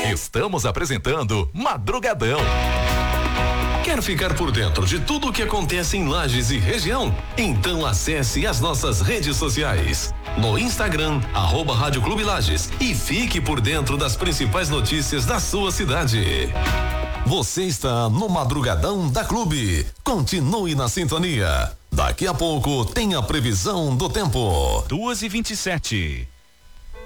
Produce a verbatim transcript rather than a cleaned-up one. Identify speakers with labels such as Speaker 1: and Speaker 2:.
Speaker 1: Estamos apresentando Madrugadão.
Speaker 2: Quer ficar por dentro de tudo o que acontece em Lages e região? Então acesse as nossas redes sociais. No Instagram, arroba Rádio Clube Lages, e fique por dentro das principais notícias da sua cidade. Você está no Madrugadão da Clube. Continue na sintonia. Daqui a pouco tem a previsão do tempo.
Speaker 1: duas e vinte e sete.